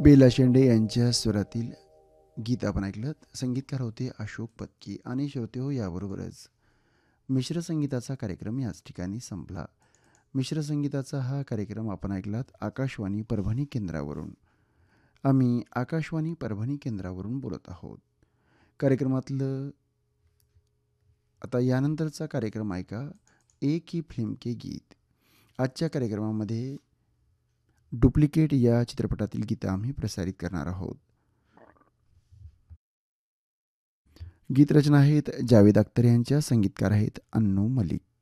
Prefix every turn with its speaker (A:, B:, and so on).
A: बेला शेंडे यांच्या स्वरातील गीत आपण ऐकलं. संगीतकार होते अशोक पत्की. आणि श्रोते हो, याबरोबरच मिश्र संगीताचा कार्यक्रम याच ठिकाणी संपला. मिश्र संगीताचा हा कार्यक्रम आपण ऐकलात आकाशवाणी परभणी केंद्रावरून. आम्ही आकाशवाणी परभणी केंद्रावरून बोलत आहोत. कार्यक्रमातलं आता यानंतरचा कार्यक्रम ऐका, एक ही फिल्म के गीत. आजच्या कार्यक्रमामध्ये डुप्लिकेट या चित्रपटातील गीतं आम्ही प्रसारित करणार आहोत. गीतरचना आहेत जावेद अख्तर यांच्या, संगीतकार आहेत अन्नू मलिक.